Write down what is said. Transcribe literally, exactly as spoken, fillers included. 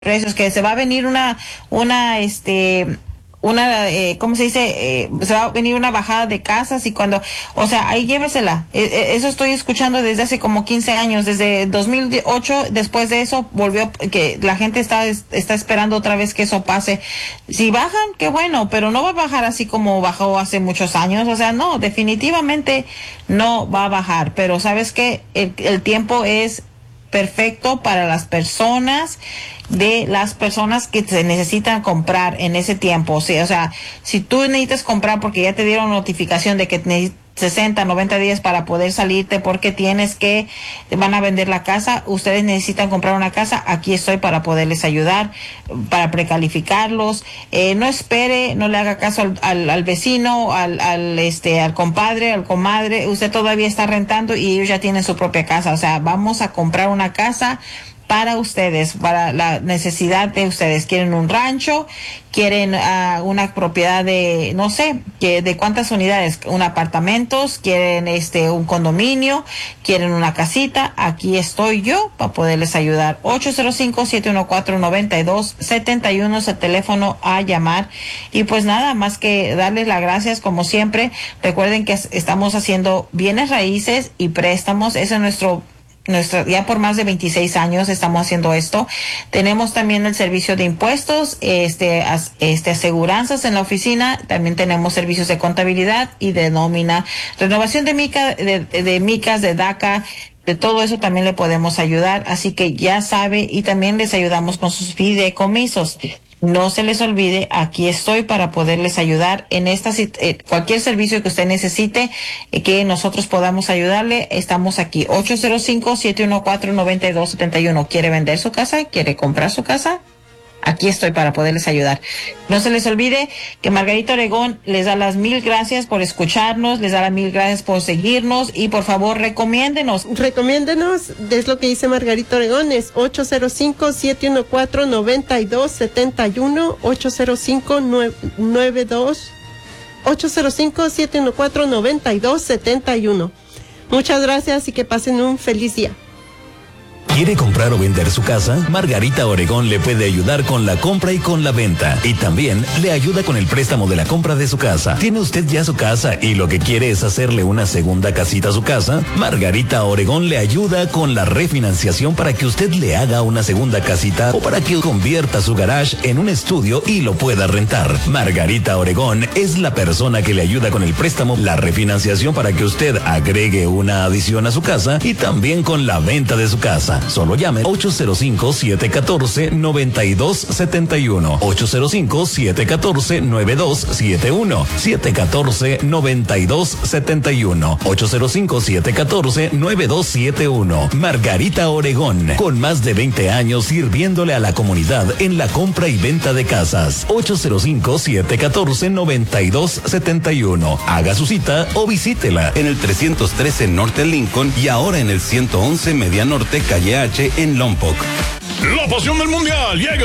precios, que se va a venir una, una, este, una, eh, ¿cómo se dice? Eh, se va a venir una bajada de casas y cuando, o sea, ahí llévesela. Eh, eh, eso estoy escuchando desde hace como quince años, desde dos mil ocho, después de eso volvió, que la gente está, está esperando otra vez que eso pase. Si bajan, qué bueno, pero no va a bajar así como bajó hace muchos años, o sea, no, definitivamente no va a bajar, pero ¿sabes qué? El, el tiempo es perfecto para las personas, de las personas que se necesitan comprar en ese tiempo. O sea, o sea, si tú necesitas comprar porque ya te dieron notificación de que necesitas sesenta, noventa días para poder salirte porque tienes que, van a vender la casa, ustedes necesitan comprar una casa, aquí estoy para poderles ayudar, para precalificarlos. Eh, no espere, no le haga caso al, al, al vecino, al, al, este, al compadre, al comadre, usted todavía está rentando y ellos ya tienen su propia casa. O sea, vamos a comprar una casa para ustedes, para la necesidad de ustedes. Quieren un rancho, quieren uh, una propiedad de, no sé, que de cuántas unidades, un apartamentos, quieren este un condominio, quieren una casita. Aquí estoy yo para poderles ayudar. ocho cero cinco, siete uno cuatro, nueve dos siete uno es el teléfono a llamar. Y pues nada más que darles las gracias como siempre. Recuerden que estamos haciendo bienes raíces y préstamos. Ese es nuestro Nuestra, ya por más de veintiséis años estamos haciendo esto. Tenemos también el servicio de impuestos, este, as, este, aseguranzas en la oficina. También tenemos servicios de contabilidad y de nómina, renovación de mica, de, de, de micas, de DACA. De todo eso también le podemos ayudar. Así que ya sabe, y también les ayudamos con sus fideicomisos. No se les olvide, aquí estoy para poderles ayudar en esta, eh, cualquier servicio que usted necesite, eh, que nosotros podamos ayudarle. Estamos aquí, ocho cero cinco, siete uno cuatro, nueve dos siete uno. ¿Quiere vender su casa? ¿Quiere comprar su casa? Aquí estoy para poderles ayudar. No se les olvide que Margarita Oregón les da las mil gracias por escucharnos, les da las mil gracias por seguirnos y por favor recomiéndenos. Recomiéndenos, es lo que dice Margarita Oregón, es ocho cero cinco, siete uno cuatro, nueve dos siete uno, ocho cero cinco, nueve dos, ocho cero cinco, siete uno cuatro, nueve dos siete uno. Muchas gracias y que pasen un feliz día. ¿Quiere comprar o vender su casa? Margarita Oregón le puede ayudar con la compra y con la venta. Y también le ayuda con el préstamo de la compra de su casa. ¿Tiene usted ya su casa y lo que quiere es hacerle una segunda casita a su casa? Margarita Oregón le ayuda con la refinanciación para que usted le haga una segunda casita o para que convierta su garage en un estudio y lo pueda rentar. Margarita Oregón es la persona que le ayuda con el préstamo, la refinanciación para que usted agregue una adición a su casa y también con la venta de su casa. Solo llame ocho cero cinco, siete uno cuatro, nueve dos siete uno. ocho cero cinco, siete uno cuatro, nueve dos siete uno. siete uno cuatro, nueve dos siete uno. ocho cero cinco, siete uno cuatro, nueve dos siete uno. Margarita Oregón, con más de veinte años sirviéndole a la comunidad en la compra y venta de casas. ocho cero cinco, siete uno cuatro, nueve dos siete uno. Haga su cita o visítela en el trescientos trece Norte Lincoln y ahora en el ciento once Media Norte, calle H en Lompoc. La pasión del mundial llega